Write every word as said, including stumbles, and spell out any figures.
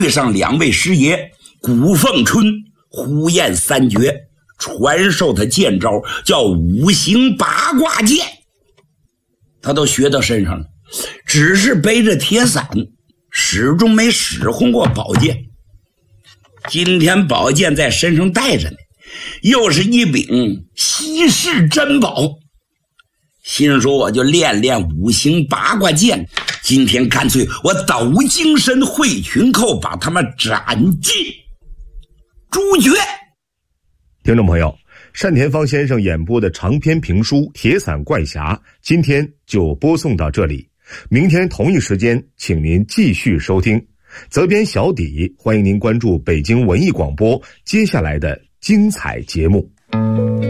对上两位师爷古凤春、呼延三绝，传授他剑招叫五行八卦剑，他都学到身上了，只是背着铁伞，始终没使唤过宝剑。今天宝剑在身上带着呢，又是一柄稀世珍宝，心说我就练练五行八卦剑，今天干脆我抖精神会群寇，把他们斩尽诛绝。 听众朋友，单田芳先生演播的长篇评书《铁伞怪侠》今天就播送到这里，明天同一时间请您继续收听。责编小底，欢迎您关注北京文艺广播接下来的精彩节目。